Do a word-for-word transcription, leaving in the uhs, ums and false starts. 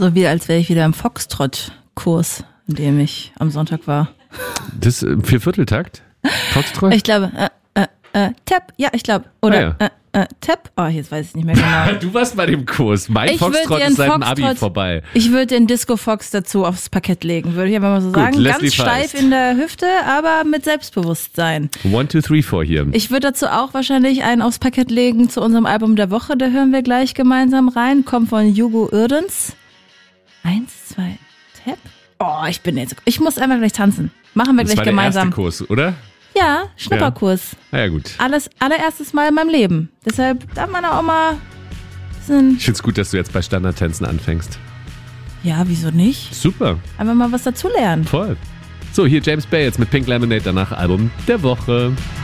So wie als wäre ich wieder im Foxtrot-Kurs, in dem ich am Sonntag war. Das äh, Viervierteltakt? Foxtrot? Ich glaube, äh, äh, äh, Tap, ja, ich glaube. Oder Ah, ja. äh, äh, Tap, oh, jetzt weiß ich nicht mehr genau. Du warst bei dem Kurs. Mein Ich würd Foxtrot dir ist seit dem einen Abi Foxtrot- vorbei. Ich würde den Disco Fox dazu aufs Parkett legen, würde ich einfach mal so Gut, sagen. Leslie Ganz steif Feist. in der Hüfte, aber mit Selbstbewusstsein. One, two, three, four hier. Ich würde dazu auch wahrscheinlich einen aufs Parkett legen zu unserem Album der Woche. Da hören wir gleich gemeinsam rein. Kommt von Hugo Irdens. Eins, zwei, Tap. Oh, ich bin jetzt. Ich muss einfach gleich tanzen. Machen wir Das gleich war der gemeinsam. erste Kurs, oder? Ja, Schnupperkurs. Na ja, gut. Alles allererstes Mal in meinem Leben. Deshalb darf man auch mal ein bisschen. Ich find's gut, dass du jetzt bei Standardtänzen anfängst. Ja, wieso nicht? Super, Einfach mal was dazulernen. voll. So, hier James Bay jetzt mit Pink Lemonade, danach Album der Woche.